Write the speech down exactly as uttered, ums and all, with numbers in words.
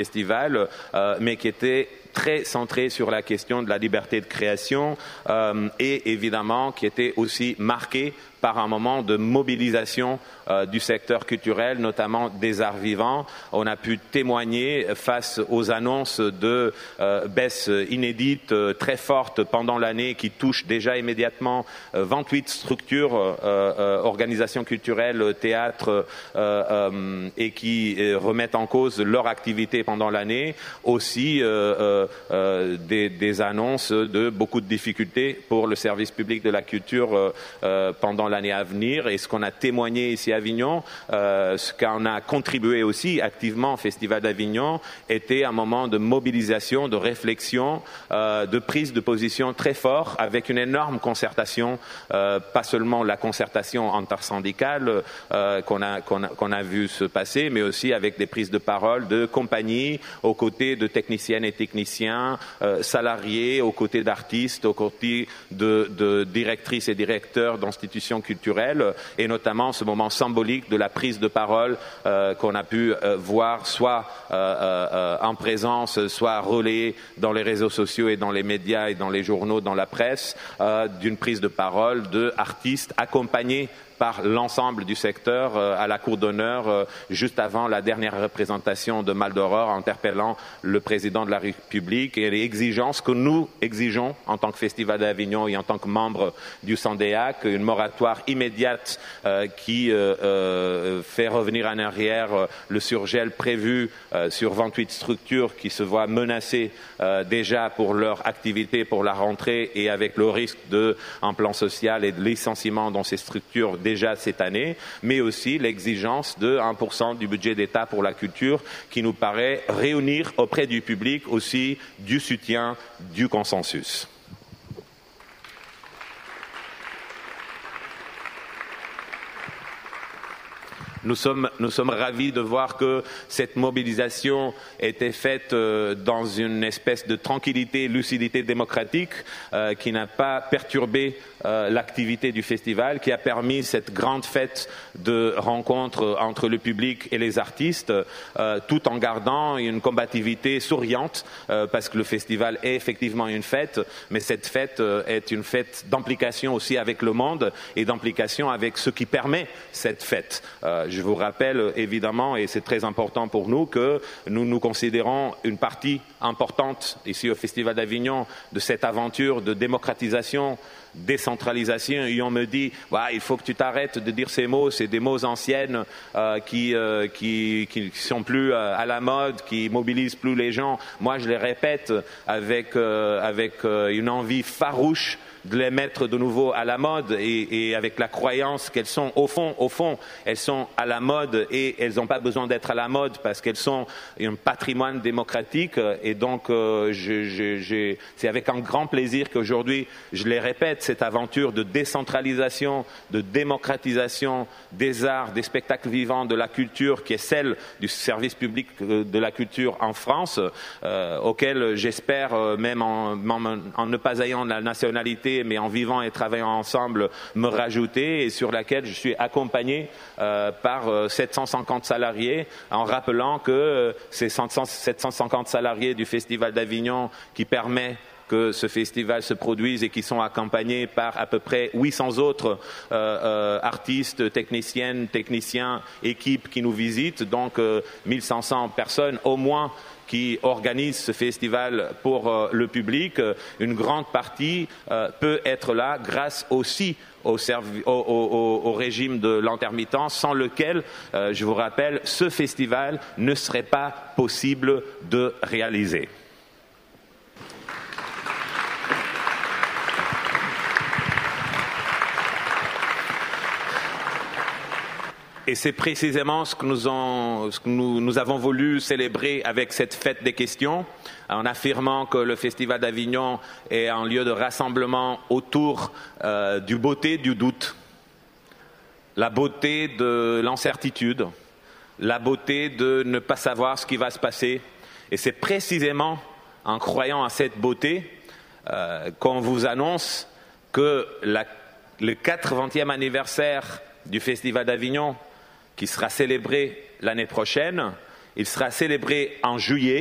festival, euh, mais qui était très centré sur la question de la liberté de création euh, et évidemment qui était aussi marqué par un moment de mobilisation euh, du secteur culturel, notamment des arts vivants. On a pu témoigner face aux annonces de euh, baisses inédites euh, très fortes pendant l'année qui touchent déjà immédiatement euh, vingt-huit structures, euh, euh, organisations culturelles, théâtres euh, euh, et qui euh, remettent en cause leur activité pendant l'année. Aussi euh, euh, euh, des, des annonces de beaucoup de difficultés pour le service public de la culture euh, euh, pendant l'année à venir, et ce qu'on a témoigné ici à Avignon, euh, ce qu'on a contribué aussi activement au Festival d'Avignon, était un moment de mobilisation, de réflexion, euh, de prise de position très fort, avec une énorme concertation, euh, pas seulement la concertation intersyndicale euh, qu'on a, qu'on a, qu'on a vu se passer, mais aussi avec des prises de parole de compagnies, aux côtés de techniciennes et techniciens, euh, salariés, aux côtés d'artistes, aux côtés de, de directrices et directeurs d'institutions culturelles, et notamment ce moment symbolique de la prise de parole euh, qu'on a pu euh, voir soit euh, euh, en présence, soit relayée dans les réseaux sociaux et dans les médias et dans les journaux, dans la presse, euh, d'une prise de parole d'artistes accompagnés par l'ensemble du secteur euh, à la cour d'honneur euh, juste avant la dernière représentation de Maldoror, interpellant le président de la République et les exigences que nous exigeons en tant que Festival d'Avignon et en tant que membre du SANDEAC, une moratoire immédiate euh, qui euh, euh, fait revenir en arrière euh, le surgel prévu euh, sur vingt-huit structures qui se voient menacées euh, déjà pour leur activité, pour la rentrée, et avec le risque d'un plan social et de licenciement dans ces structures déjà cette année, mais aussi l'exigence de un pour cent du budget d'État pour la culture qui nous paraît réunir auprès du public aussi du soutien, du consensus. Nous sommes, nous sommes ravis de voir que cette mobilisation était faite euh, dans une espèce de tranquillité, lucidité démocratique euh, qui n'a pas perturbé euh, l'activité du festival, qui a permis cette grande fête de rencontre entre le public et les artistes, euh, tout en gardant une combativité souriante, euh, parce que le festival est effectivement une fête, mais cette fête euh, est une fête d'implication aussi avec le monde et d'implication avec ce qui permet cette fête. Euh, Je vous rappelle évidemment, et c'est très important pour nous, que nous nous considérons une partie importante ici au Festival d'Avignon de cette aventure de démocratisation, décentralisation, et on me dit ouais, il faut que tu t'arrêtes de dire ces mots, c'est des mots anciennes euh, qui, euh, qui qui sont plus euh, à la mode, qui mobilisent plus les gens. Moi je les répète avec euh, avec euh, une envie farouche de les mettre de nouveau à la mode, et, et avec la croyance qu'elles sont au fond, au fond, elles sont à la mode, et elles n'ont pas besoin d'être à la mode parce qu'elles sont un patrimoine démocratique. Et donc, euh, je, je, je, c'est avec un grand plaisir qu'aujourd'hui, je les répète, cette aventure de décentralisation, de démocratisation des arts, des spectacles vivants, de la culture, qui est celle du service public de la culture en France, euh, auquel j'espère, euh, même en, en, en ne pas ayant la nationalité, mais en vivant et travaillant ensemble, me rajouter, et sur laquelle je suis accompagné euh, par euh, sept cent cinquante salariés, en rappelant que euh, ces sept cent cinquante salariés du Festival d'Avignon qui permet que ce festival se produise et qui sont accompagnés par à peu près huit cents autres euh, euh, artistes, techniciennes, techniciens, équipes qui nous visitent, donc euh, mille cinq cents personnes au moins qui organise ce festival pour euh, le public. Euh, une grande partie euh, peut être là grâce aussi au, servi- au, au, au régime de l'intermittence, sans lequel, euh, je vous rappelle, ce festival ne serait pas possible de réaliser. Et c'est précisément ce que, nous, ont, ce que nous, nous avons voulu célébrer avec cette fête des questions, en affirmant que le Festival d'Avignon est un lieu de rassemblement autour euh, du beauté du doute, la beauté de l'incertitude, la beauté de ne pas savoir ce qui va se passer. Et c'est précisément en croyant à cette beauté euh, qu'on vous annonce que la, le quatre-vingtième anniversaire du Festival d'Avignon, qui sera célébré l'année prochaine, Il sera célébré en juillet.